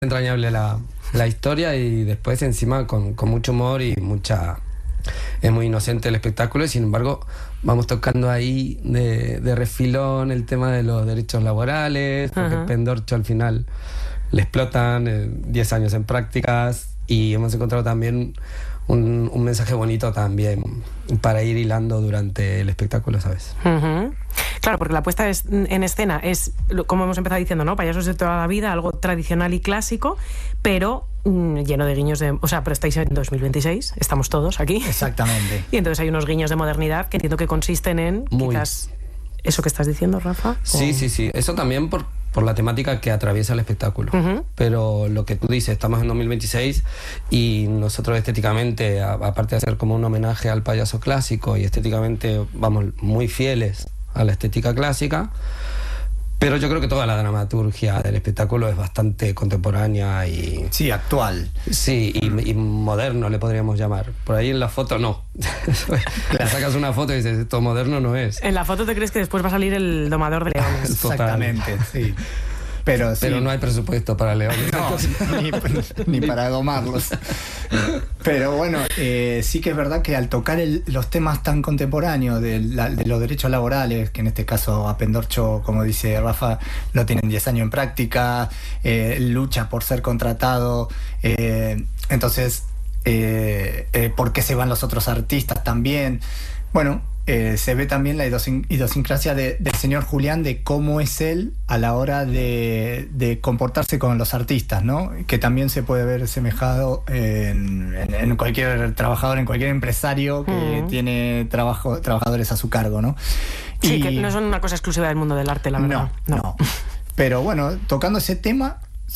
entrañable la historia, y después encima con mucho humor y es muy inocente el espectáculo, y sin embargo vamos tocando ahí de refilón el tema de los derechos laborales, porque Pendorcho al final le explotan 10 años en prácticas, y hemos encontrado también un mensaje bonito también para ir hilando durante el espectáculo, ¿sabes? Claro, porque la puesta en escena es, como hemos empezado diciendo, ¿no? Payasos de toda la vida, algo tradicional y clásico, pero lleno de guiños de... O sea, pero estáis en 2026, estamos todos aquí. Exactamente. Y entonces hay unos guiños de modernidad que entiendo que consisten en quizás eso que estás diciendo, Rafa. Sí. Eso también por la temática que atraviesa el espectáculo. Pero lo que tú dices, estamos en 2026 y nosotros estéticamente, aparte de hacer como un homenaje al payaso clásico, y estéticamente vamos muy fieles a la estética clásica, pero yo creo que toda la dramaturgia del espectáculo es bastante contemporánea y... Sí, actual. Sí, y moderno le podríamos llamar. Por ahí en la foto no. Le sacas una foto y dices, esto moderno no es. En la foto te crees que después va a salir el domador de leones. Exactamente, sí. Pero no hay presupuesto para leones. No, ni para domarlos. Pero bueno, sí que es verdad que al tocar los temas tan contemporáneos de los derechos laborales, que en este caso a Pendorcho, como dice Rafa, lo tienen 10 años en práctica, lucha por ser contratado, entonces, ¿por qué se van los otros artistas también? Bueno, se ve también la idiosincrasia del señor Julián, de cómo es él a la hora de comportarse con los artistas, ¿no? Que también se puede ver semejado en cualquier trabajador, en cualquier empresario que tiene trabajadores a su cargo, ¿no? Sí, que no son una cosa exclusiva del mundo del arte, la verdad. No. Pero bueno, tocando ese tema,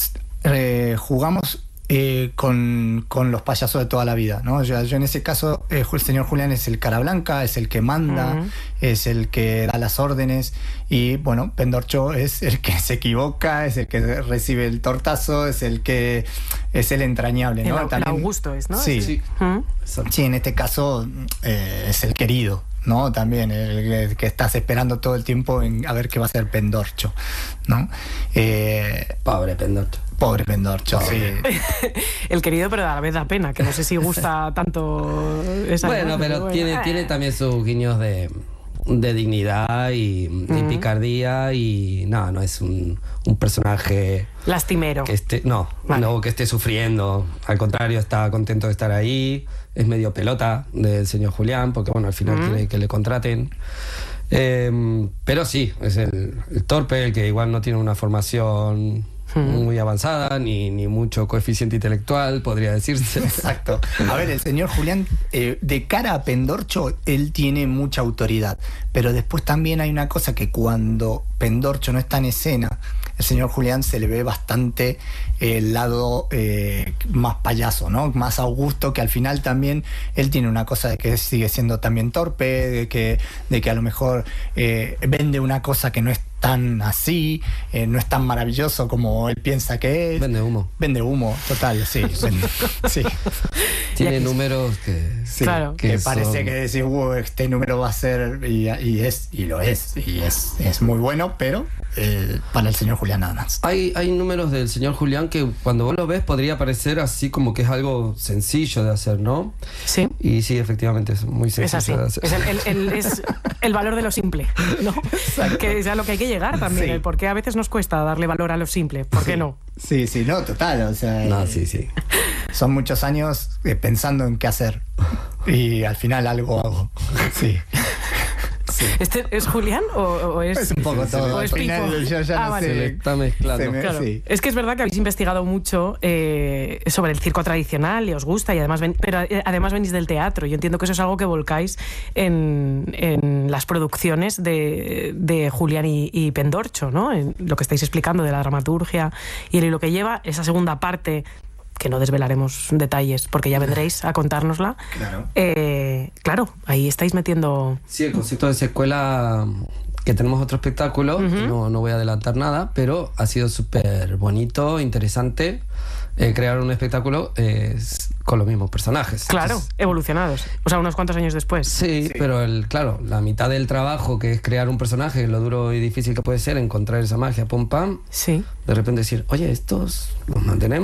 jugamos con los payasos de toda la vida, ¿no? Yo en ese caso, el señor Julián es el cara blanca, es el que manda, es el que da las órdenes, y bueno, Pendorcho es el que se equivoca, es el que recibe el tortazo, es el entrañable, ¿no? El Augusto es, ¿no? Sí, en este caso es el querido, ¿no? También el que estás esperando todo el tiempo a ver qué va a hacer Pendorcho, ¿no? Pobre Pendorcho, sí. El querido, pero a la vez da pena, que no sé si gusta tanto esa... Bueno, pero tiene también sus guiños de dignidad y picardía, y no es un personaje lastimero que esté sufriendo. Al contrario, está contento de estar ahí. Es medio pelota del señor Julián, porque bueno, al final quiere que le contraten, pero sí, es el torpe, el que igual no tiene una formación muy avanzada, ni mucho coeficiente intelectual, podría decirse. Exacto. A ver, el señor Julián, de cara a Pendorcho, él tiene mucha autoridad, pero después también hay una cosa, que cuando Pendorcho no está en escena, el señor Julián se le ve bastante el lado más payaso, ¿no? Más Augusto, que al final también él tiene una cosa de que sigue siendo también torpe, de que a lo mejor vende una cosa que no es tan así, no es tan maravilloso como él piensa que es. Vende humo, total, sí. Sí. Tiene números que... Sí, claro. Que parece que decís, este número va a ser, y lo es, y es muy bueno, pero para el señor Julián nada más. Hay números del señor Julián que cuando vos lo ves podría parecer así como que es algo sencillo de hacer, ¿no? Sí. Y sí, efectivamente es muy sencillo de hacer. Es el valor de lo simple, ¿no? Que es a lo que hay que llegar también, el por qué a veces nos cuesta darle valor a lo simple, ¿por qué no? Sí, no, total, o sea... No, sí. Son muchos años pensando en qué hacer, y al final algo hago, sí. Sí. ¿Este es Julián o es...? Es un poco todo. ¿O es Pipo? Yo ya no sé. Se le está mezclando. Claro. Sí. Es que es verdad que habéis investigado mucho sobre el circo tradicional y os gusta, y además además venís del teatro. Yo entiendo que eso es algo que volcáis en las producciones de Julián y Pendorcho, ¿no? En lo que estáis explicando de la dramaturgia y lo que lleva esa segunda parte, que no desvelaremos detalles porque ya vendréis a contárnosla. Claro. Claro, ahí estáis metiendo... Sí, el concepto de secuela que tenemos otro espectáculo, no voy a adelantar nada, pero ha sido súper bonito, interesante crear un espectáculo con los mismos personajes. Claro, entonces, evolucionados. O sea, unos cuantos años después. Sí, pero claro, la mitad del trabajo, que es crear un personaje, lo duro y difícil que puede ser encontrar esa magia, pum pam, Sí. de repente decir, oye, estos los mantenemos.